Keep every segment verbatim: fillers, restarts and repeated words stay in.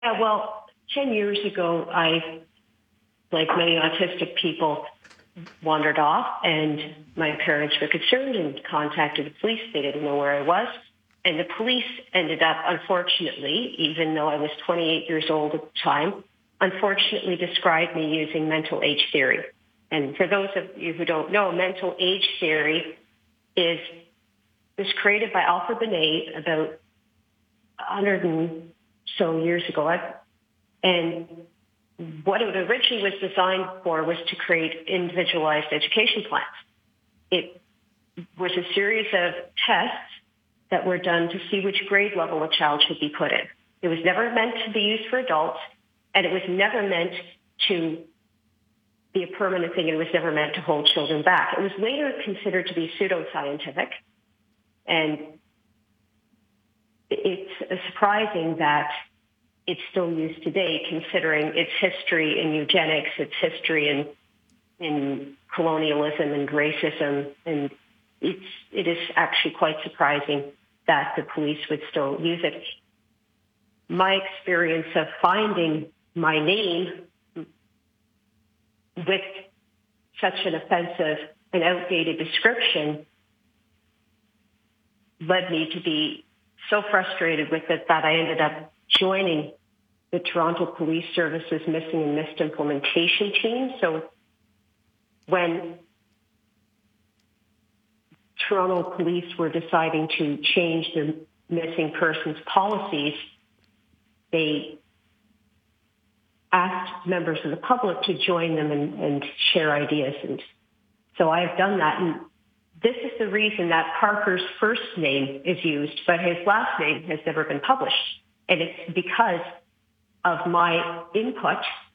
Yeah, well, ten years ago, I, like many autistic people, wandered off, and my parents were concerned and contacted the police. They didn't know where I was. And the police ended up, unfortunately, even though I was twenty-eight years old at the time, unfortunately described me using mental age theory. And for those of you who don't know, mental age theory is was created by Alfred Binet about one hundred and so years ago. And what it originally was designed for was to create individualized education plans. It was a series of tests that were done to see which grade level a child should be put in. It was never meant to be used for adults, and it was never meant to be a permanent thing. It was never meant to hold children back. It was later considered to be pseudoscientific, and it's surprising that it's still used today, considering its history in eugenics, its history in in colonialism and racism, and it's it is actually quite surprising that the police would still use it. My experience of finding my name with such an offensive and outdated description led me to be so frustrated with it that I ended up joining the Toronto Police Service's missing and missed implementation team. So when Toronto police were deciding to change their missing persons policies, they asked members of the public to join them and, and share ideas. And so I've done that. And this is the reason that Parker's first name is used, but his last name has never been published. And it's because of my input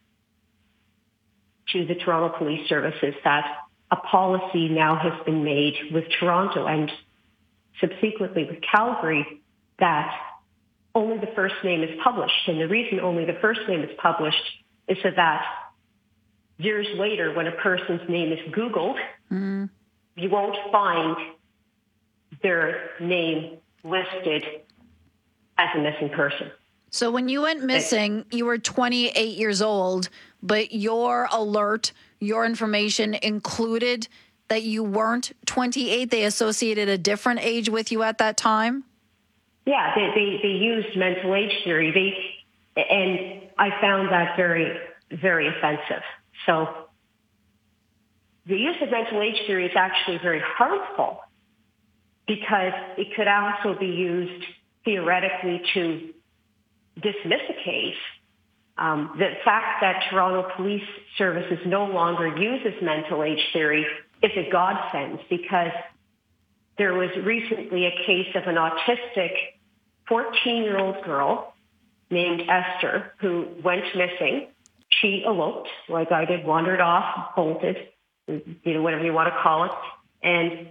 to the Toronto Police Services that a policy now has been made with Toronto and subsequently with Calgary that only the first name is published. And the reason only the first name is published is so that years later, when a person's name is Googled, mm. you won't find their name listed as a missing person. So when you went missing, you were twenty-eight years old, but your alert, your information included that you weren't twenty-eight. They associated a different age with you at that time? Yeah, they, they, they used mental age theory. They, and I found that very, very offensive. So the use of mental age theory is actually very harmful because it could also be used theoretically to dismiss a case. Um, the fact that Toronto Police Services no longer uses mental age theory is a godsend because there was recently a case of an autistic fourteen-year-old girl named Esther who went missing. She eloped, like I did, wandered off, bolted, you know, whatever you want to call it. And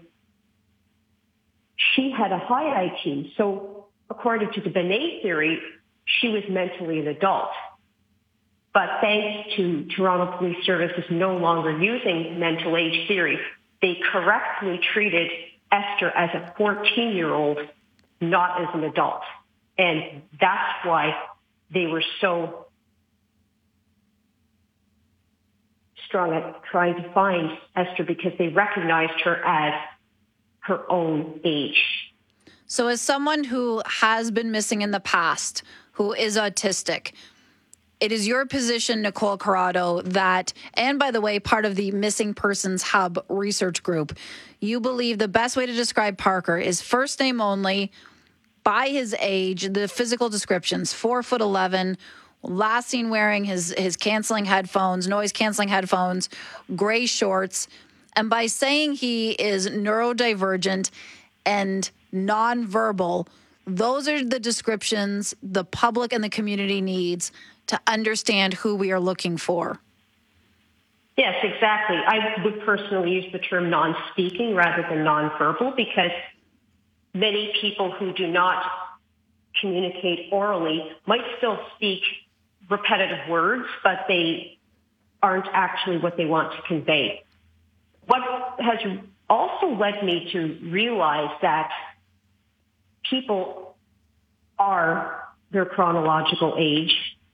she had a high I Q. So according to the Binet theory, she was mentally an adult. But thanks to Toronto Police Services no longer using mental age theory, they correctly treated Esther as a fourteen-year-old, not as an adult. And that's why they were so strong at trying to find Esther, because they recognized her as her own age. So as someone who has been missing in the past, who is autistic, it is your position, Nicole Corrado, that, and by the way, part of the Missing Persons Hub research group, you believe the best way to describe Parker is first name only, by his age, the physical descriptions, four foot eleven, last seen wearing his, his canceling headphones, noise canceling headphones, gray shorts. And by saying he is neurodivergent and nonverbal, those are the descriptions the public and the community needs to understand who we are looking for. Yes, exactly. I would personally use the term non-speaking rather than nonverbal because many people who do not communicate orally might still speak repetitive words, but they aren't actually what they want to convey. What has also led me to realize that people are their chronological age